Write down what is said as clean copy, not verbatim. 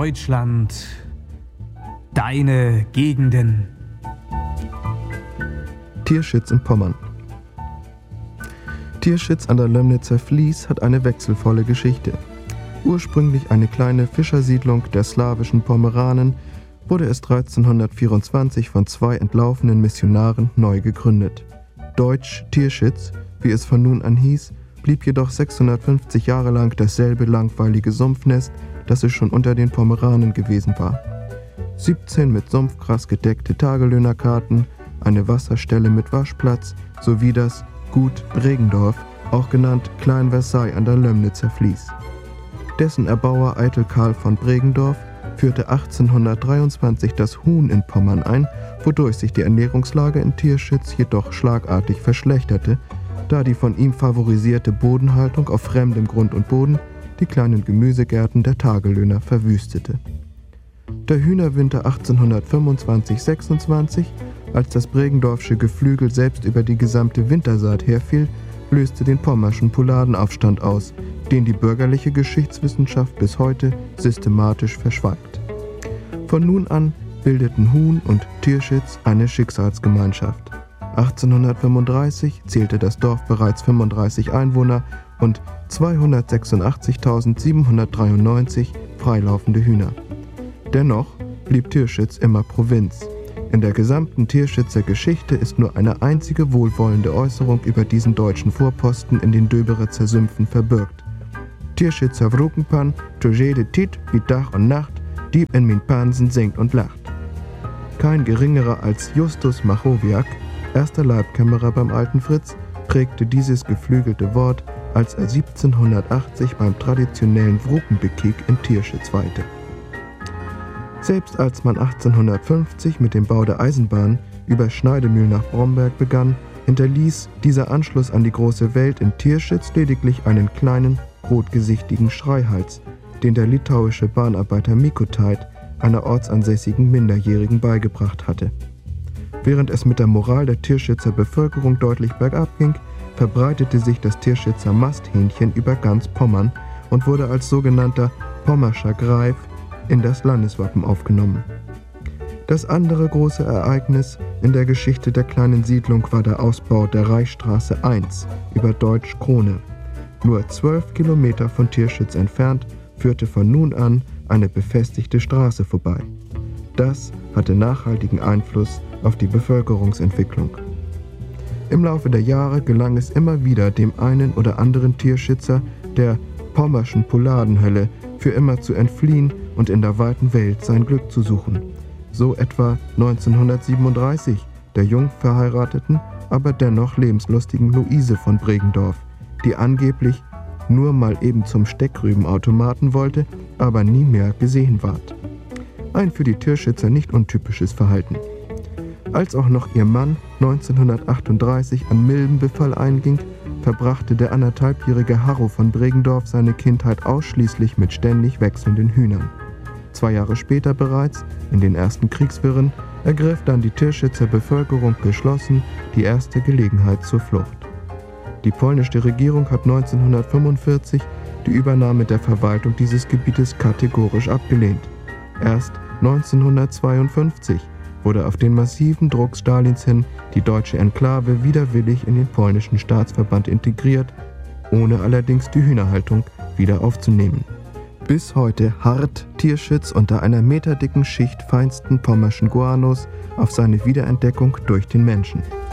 Deutschland, deine Gegenden. Tierschütz in Pommern. Tierschütz an der Lömnitzer Vlies hat eine wechselvolle Geschichte. Ursprünglich eine kleine Fischersiedlung der slawischen Pomeranen, wurde es 1324 von 2 entlaufenen Missionaren neu gegründet. Deutsch Tierschütz, wie es von nun an hieß, blieb jedoch 650 Jahre lang dasselbe langweilige Sumpfnest, das es schon unter den Pomeranen gewesen war. 17 mit Sumpfgras gedeckte Tagelöhnerkarten, eine Wasserstelle mit Waschplatz sowie das Gut Bregendorf, auch genannt Klein Versailles an der Lömnitzer Vlies. Dessen Erbauer Eitel Karl von Bregendorf führte 1823 das Huhn in Pommern ein, wodurch sich die Ernährungslage in Tierschütz jedoch schlagartig verschlechterte, da die von ihm favorisierte Bodenhaltung auf fremdem Grund und Boden die kleinen Gemüsegärten der Tagelöhner verwüstete. Der Hühnerwinter 1825/26, als das Bregendorfsche Geflügel selbst über die gesamte Wintersaat herfiel, löste den pommerschen Pouladenaufstand aus, den die bürgerliche Geschichtswissenschaft bis heute systematisch verschweigt. Von nun an bildeten Huhn und Tierschütz eine Schicksalsgemeinschaft. 1835 zählte das Dorf bereits 35 Einwohner und 286.793 freilaufende Hühner. Dennoch blieb Tierschütz immer Provinz. In der gesamten Tierschützer Geschichte ist nur eine einzige wohlwollende Äußerung über diesen deutschen Vorposten in den Döberitzer Sümpfen verbürgt. Tierschützer Wrukenpan, Togede Tit, wie Tag und Nacht, Dieb in min Pansen singt und lacht. Kein geringerer als Justus Machowiak, erster Leibkämmerer beim alten Fritz, prägte dieses geflügelte Wort, als er 1780 beim traditionellen Wrukenbekik in Tierschütz weilte. Selbst als man 1850 mit dem Bau der Eisenbahn über Schneidemühl nach Bromberg begann, hinterließ dieser Anschluss an die große Welt in Tierschütz lediglich einen kleinen, rotgesichtigen Schreihals, den der litauische Bahnarbeiter Mikotait einer ortsansässigen Minderjährigen beigebracht hatte. Während es mit der Moral der Tierschützer Bevölkerung deutlich bergab ging, verbreitete sich das Tierschützer Masthähnchen über ganz Pommern und wurde als sogenannter Pommerscher Greif in das Landeswappen aufgenommen. Das andere große Ereignis in der Geschichte der kleinen Siedlung war der Ausbau der Reichsstraße 1 über Deutsch Krone. Nur 12 Kilometer von Tierschütz entfernt führte von nun an eine befestigte Straße vorbei. Das hatte nachhaltigen Einfluss auf die Bevölkerungsentwicklung. Im Laufe der Jahre gelang es immer wieder dem einen oder anderen Tierschützer der pommerschen Pouladenhölle für immer zu entfliehen und in der weiten Welt sein Glück zu suchen. So etwa 1937 der jung verheirateten, aber dennoch lebenslustigen Luise von Bregendorf, die angeblich nur mal eben zum Steckrübenautomaten wollte, aber nie mehr gesehen ward. Ein für die Tierschützer nicht untypisches Verhalten. Als auch noch ihr Mann 1938 an Milbenbefall einging, verbrachte der 1,5-jährige Harro von Bregendorf seine Kindheit ausschließlich mit ständig wechselnden Hühnern. 2 Jahre später bereits, in den ersten Kriegswirren, ergriff dann die Tierschützer Bevölkerung geschlossen die erste Gelegenheit zur Flucht. Die polnische Regierung hat 1945 die Übernahme der Verwaltung dieses Gebietes kategorisch abgelehnt. Erst 1952 wurde auf den massiven Druck Stalins hin die deutsche Enklave widerwillig in den polnischen Staatsverband integriert, ohne allerdings die Hühnerhaltung wieder aufzunehmen. Bis heute harrt Tierschütz unter einer meterdicken Schicht feinsten pommerschen Guanos auf seine Wiederentdeckung durch den Menschen.